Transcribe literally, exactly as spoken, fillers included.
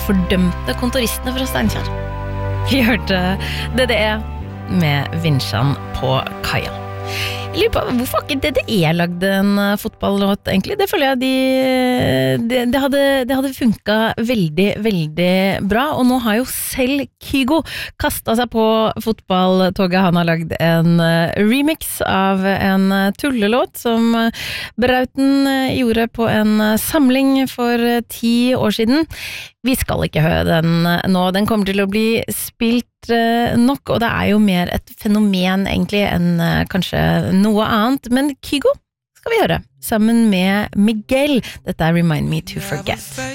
fordømte kontoristene fra Steinkjer. Vi hørte D D E med Vinsjan på kaia. Jeg lurer på, hvorfor har ikke D D E lagd en fotballlåt egentlig? Det føler jeg de, det, det hadde, det hadde funket veldig, veldig bra, og nå har jo selv Kygo kastet seg på fotballtoget. Han har lagd en remix av en tullelåt som Brauten gjorde på en samling for ti år siden. Vi skal ikke høre den nå, den kommer til å bli spilt nok, og det er jo mer et fenomen egentlig enn kanskje noe annet, men Kygo skal vi høre sammen med Miguel. Dette er Remind Me to Forget.